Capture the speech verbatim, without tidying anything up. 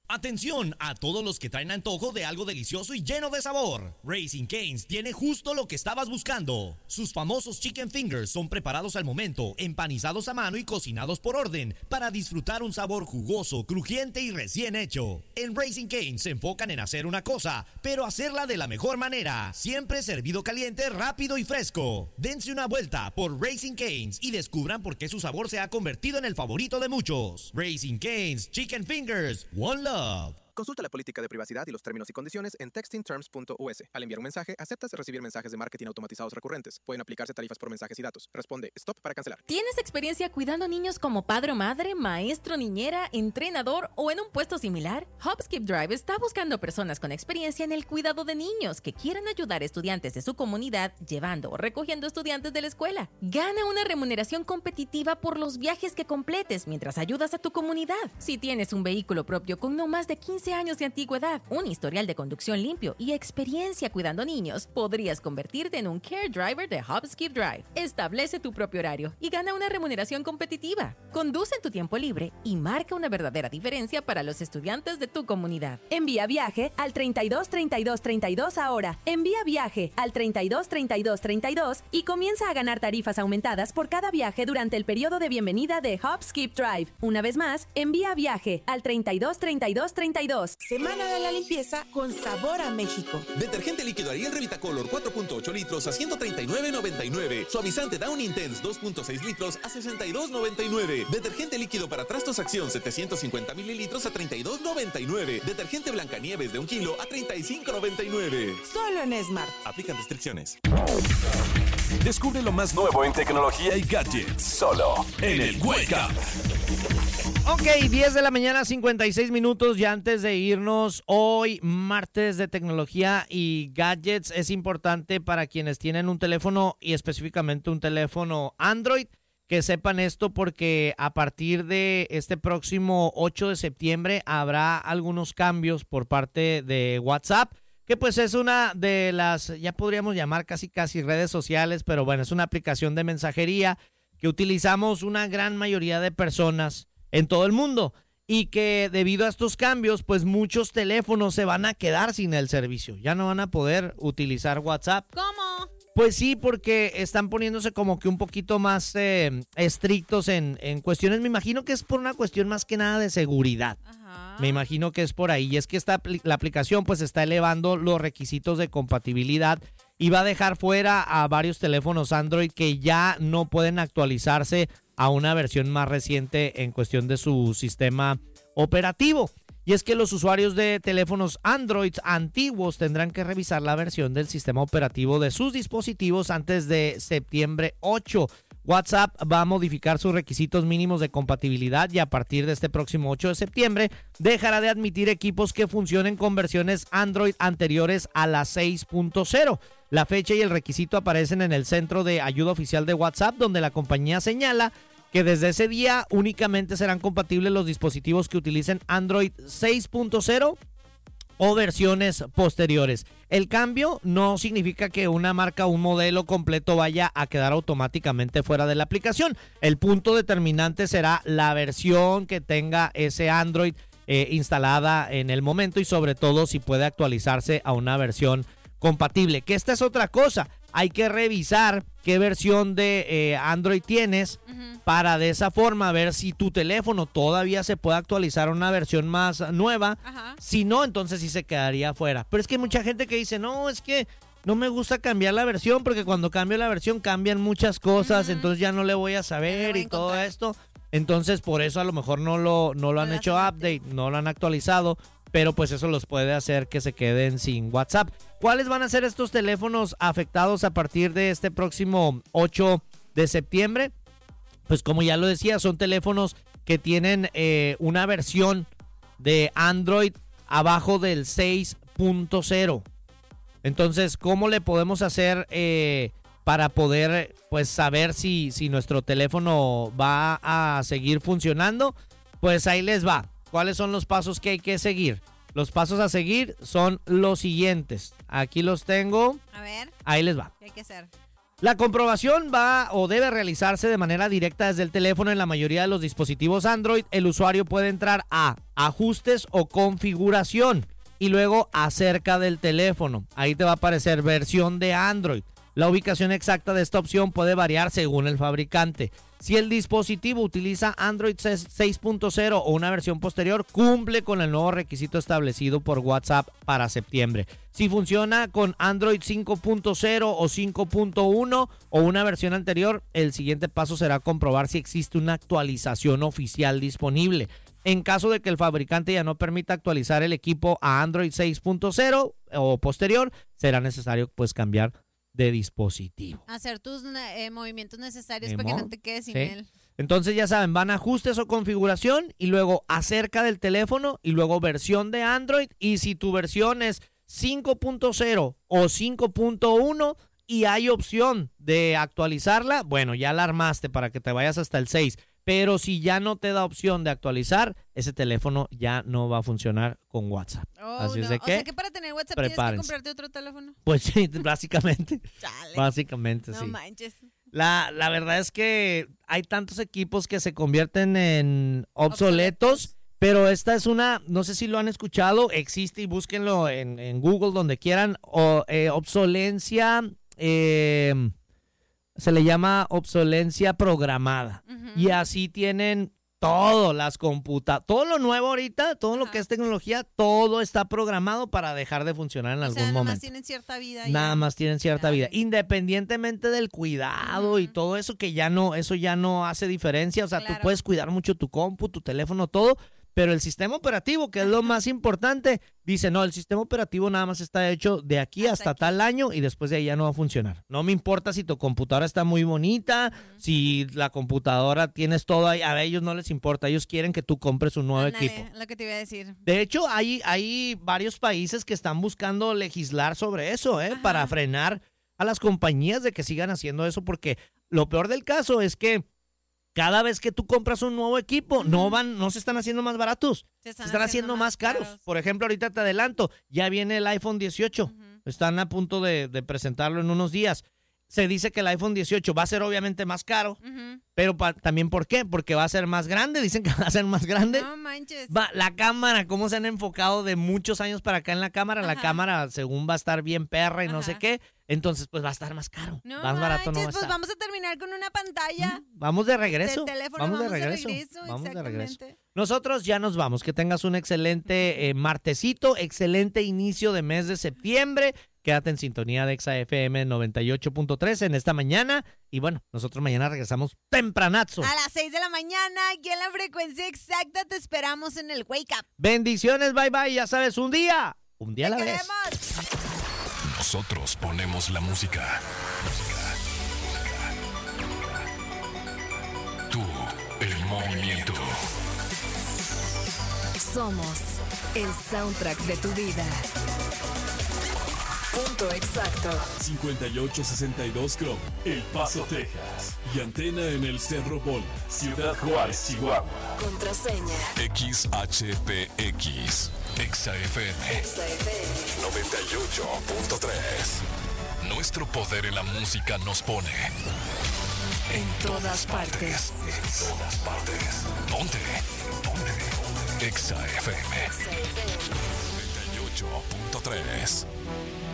Atención a todos los que traen antojo de algo delicioso y lleno de sabor. Raising Cane's tiene justo lo que estabas buscando. Sus famosos chicken fingers son preparados al momento, empanizados a mano y cocinados por orden para disfrutar un sabor jugoso, crujiente y recién hecho. En Raising Cane's se enfocan en hacer una cosa, pero hacerla de la mejor manera. Siempre servido caliente, rápido y fresco. Dense una vuelta por Raising Cane's y descubran por qué su sabor se ha convertido en el favorito de muchos. Raising Cane's Chicken Fingers, One Love. Consulta la política de privacidad y los términos y condiciones en texting terms punto u s. Al enviar un mensaje, aceptas recibir mensajes de marketing automatizados recurrentes. Pueden aplicarse tarifas por mensajes y datos. Responde stop para cancelar. ¿Tienes experiencia cuidando niños como padre o madre, maestro, niñera, entrenador o en un puesto similar? HopSkip Drive está buscando personas con experiencia en el cuidado de niños que quieran ayudar a estudiantes de su comunidad llevando o recogiendo estudiantes de la escuela. Gana una remuneración competitiva por los viajes que completes mientras ayudas a tu comunidad. Si tienes un vehículo propio con no más de quince años de antigüedad, un historial de conducción limpio y experiencia cuidando niños, podrías convertirte en un Care Driver de HopSkip Drive. Establece tu propio horario y gana una remuneración competitiva. Conduce en tu tiempo libre y marca una verdadera diferencia para los estudiantes de tu comunidad. Envía viaje al treinta y dos treinta y dos treinta y dos ahora. Envía viaje al treinta y dos treinta y dos treinta y dos y comienza a ganar tarifas aumentadas por cada viaje durante el periodo de bienvenida de HopSkip Drive. Una vez más, envía viaje al treinta y dos treinta y dos treinta y dos. Semana de la limpieza con sabor a México. Detergente líquido Ariel Revitacolor cuatro punto ocho litros a ciento treinta y nueve noventa y nueve. Suavizante Down Intense dos punto seis litros a sesenta y dos noventa y nueve. Detergente líquido para trastos Acción setecientos cincuenta mililitros a treinta y dos noventa y nueve. Detergente Blancanieves de un kilo a treinta y cinco noventa y nueve. Solo en Smart. Aplican restricciones. Descubre lo más nuevo en tecnología y gadgets. Solo en el Wake Up. Ok, diez de la mañana, cincuenta y seis minutos. Ya antes de irnos, hoy martes de tecnología y gadgets, es importante para quienes tienen un teléfono y específicamente un teléfono Android que sepan esto, porque a partir de este próximo ocho de septiembre habrá algunos cambios por parte de WhatsApp, que pues es una de las, ya podríamos llamar casi casi redes sociales, pero bueno, es una aplicación de mensajería que utilizamos una gran mayoría de personas en todo el mundo, y que debido a estos cambios, pues muchos teléfonos se van a quedar sin el servicio. Ya no van a poder utilizar WhatsApp. ¿Cómo? Pues sí, porque están poniéndose como que un poquito más eh, estrictos en, en cuestiones. Me imagino que es por una cuestión más que nada de seguridad. Ajá. Me imagino que es por ahí. Y es que esta, la aplicación pues está elevando los requisitos de compatibilidad y va a dejar fuera a varios teléfonos Android que ya no pueden actualizarse a una versión más reciente en cuestión de su sistema operativo. Y es que los usuarios de teléfonos Android antiguos tendrán que revisar la versión del sistema operativo de sus dispositivos antes de septiembre ocho. WhatsApp va a modificar sus requisitos mínimos de compatibilidad y a partir de este próximo ocho de septiembre dejará de admitir equipos que funcionen con versiones Android anteriores a la seis punto cero. La fecha y el requisito aparecen en el centro de ayuda oficial de WhatsApp, donde la compañía señala que desde ese día únicamente serán compatibles los dispositivos que utilicen Android seis punto cero o versiones posteriores. El cambio no significa que una marca o un modelo completo vaya a quedar automáticamente fuera de la aplicación. El punto determinante será la versión que tenga ese Android eh, instalada en el momento y sobre todo si puede actualizarse a una versión compatible. Que esta es otra cosa. Hay que revisar qué versión de eh, Android tienes uh-huh. para de esa forma ver si tu teléfono todavía se puede actualizar a una versión más nueva. Uh-huh. Si no, entonces sí se quedaría fuera. Pero es que hay mucha gente que dice, no, es que no me gusta cambiar la versión porque cuando cambio la versión cambian muchas cosas, uh-huh. entonces ya no le voy a saber voy y a todo esto. Entonces por eso a lo mejor no lo, no lo han hecho update, no lo han actualizado. Pero pues eso los puede hacer que se queden sin WhatsApp. ¿Cuáles van a ser estos teléfonos afectados a partir de este próximo ocho de septiembre? Pues como ya lo decía, son teléfonos que tienen eh, una versión de Android abajo del seis punto cero. Entonces, ¿cómo le podemos hacer eh, para poder pues saber si, si nuestro teléfono va a seguir funcionando? Pues ahí les va. ¿Cuáles son los pasos que hay que seguir? Los pasos a seguir son los siguientes. Aquí los tengo. A ver. Ahí les va. ¿Qué hay que hacer? La comprobación va o debe realizarse de manera directa desde el teléfono. En la mayoría de los dispositivos Android, el usuario puede entrar a ajustes o configuración y luego acerca del teléfono. Ahí te va a aparecer versión de Android. La ubicación exacta de esta opción puede variar según el fabricante. Si el dispositivo utiliza Android seis punto cero o una versión posterior, cumple con el nuevo requisito establecido por WhatsApp para septiembre. Si funciona con Android cinco punto cero o cinco punto uno o una versión anterior, el siguiente paso será comprobar si existe una actualización oficial disponible. En caso de que el fabricante ya no permita actualizar el equipo a Android seis punto cero o posterior, será necesario pues cambiar de dispositivo. Hacer tus eh, movimientos necesarios Emo, para que no te quedes sin ¿sí? él. Entonces ya saben, van a ajustes o configuración y luego acerca del teléfono y luego versión de Android. Y si tu versión es cinco punto cero o cinco punto uno y hay opción de actualizarla, bueno, ya la armaste para que te vayas hasta el seis. Pero si ya no te da opción de actualizar, ese teléfono ya no va a funcionar con WhatsApp. Oh, Así no. es de que, o sea que para tener WhatsApp tienes que comprarte otro teléfono. Pues sí, básicamente. Chale. Básicamente, no sí. No manches. La, la verdad es que hay tantos equipos que se convierten en obsoletos, obsoletos. Pero esta es una, no sé si lo han escuchado, existe y búsquenlo en, en Google, donde quieran, o, eh, obsolencia... Eh, se le llama obsolencia programada. Uh-huh. Y así tienen todo, las computadoras, todo lo nuevo ahorita, todo uh-huh. lo que es tecnología, todo está programado para dejar de funcionar en o algún sea, momento. Nada más tienen cierta vida. Nada ya. más tienen cierta vida. Independientemente del cuidado uh-huh. y todo eso, que ya no, eso ya no hace diferencia. O sea, claro. tú puedes cuidar mucho tu compu, tu teléfono, todo. Pero el sistema operativo, que es lo más importante, dice, no, el sistema operativo nada más está hecho de aquí hasta, hasta aquí. tal año y después de ahí ya no va a funcionar. No me importa si tu computadora está muy bonita, uh-huh. si la computadora tienes todo ahí, a ellos no les importa, ellos quieren que tú compres un nuevo Ándale, equipo. Lo que te iba a decir. De hecho, hay, hay varios países que están buscando legislar sobre eso, ¿eh? Para frenar a las compañías de que sigan haciendo eso, porque lo peor del caso es que cada vez que tú compras un nuevo equipo, uh-huh. no van, no se están haciendo más baratos, se están, se están haciendo, haciendo más caros. caros. Por ejemplo, ahorita te adelanto, ya viene el iPhone dieciocho, uh-huh. están a punto de, de presentarlo en unos días. Se dice que el iPhone dieciocho va a ser obviamente más caro, uh-huh. pero pa- también ¿por qué? Porque va a ser más grande, dicen que va a ser más grande. No manches. Va, la cámara, cómo se han enfocado de muchos años para acá en la cámara, uh-huh. la cámara según va a estar bien perra y uh-huh. no sé qué. Entonces, pues va a estar más caro. No más barato manches, no va a pues estar. vamos a terminar con una pantalla. Mm, vamos de regreso. Del teléfono, vamos, vamos de regreso. De regreso vamos de regreso. exactamente. Nosotros ya nos vamos. Que tengas un excelente eh, martesito, excelente inicio de mes de septiembre. Quédate en sintonía de Exa F M noventa y ocho punto tres en esta mañana. Y bueno, nosotros mañana regresamos tempranazo. A las seis de la mañana, aquí en la frecuencia exacta, te esperamos en el Wake Up. Bendiciones, bye bye. Ya sabes, un día, un día a la vez. Nosotros ponemos la música. Tú, el movimiento. Somos el soundtrack de tu vida. Punto exacto. cincuenta y ocho sesenta y dos Chrome, El Paso, Texas. Y antena en el Cerro Bola, Ciudad Juárez, Chihuahua. Contraseña X H P X. Exa F M. Exa F M noventa y ocho punto tres. Nuestro poder en la música nos pone en todas partes. En todas partes. Ponte. Ponte. Exa F M noventa y ocho punto tres.